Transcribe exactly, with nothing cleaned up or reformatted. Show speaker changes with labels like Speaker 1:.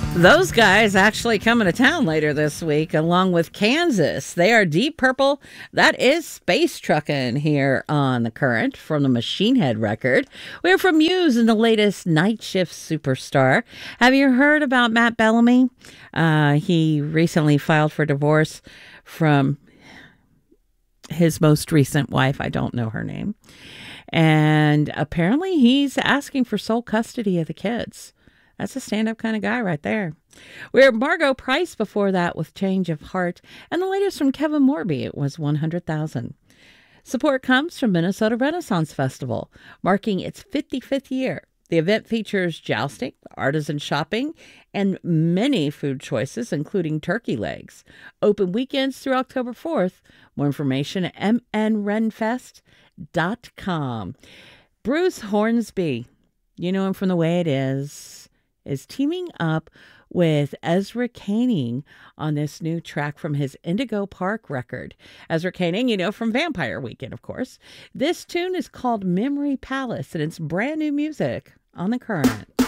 Speaker 1: Those guys actually coming to town later this week, along with Kansas. They are Deep Purple. That is Space Truckin' here on The Current from the Machine Head record. We're from Muse and the latest Night Shift Superstar. Have you heard about Matt Bellamy? Uh, he recently filed for divorce from his most recent wife. I don't know her name. And apparently he's asking for sole custody of the kids. That's a stand-up kind of guy right there. We're Margot Price before that with Change of Heart. And the latest from Kevin Morby, it was one hundred thousand. Support comes from Minnesota Renaissance Festival, marking its fifty-fifth year. The event features jousting, artisan shopping, and many food choices, including turkey legs. Open weekends through October fourth. More information at m n renfest dot com. Bruce Hornsby, you know him from The Way It Is, is teaming up with Ezra Koenig on this new track from his Indigo Park record. Ezra Koenig, you know, from Vampire Weekend, of course. This tune is called Memory Palace, and it's brand new music on The Current.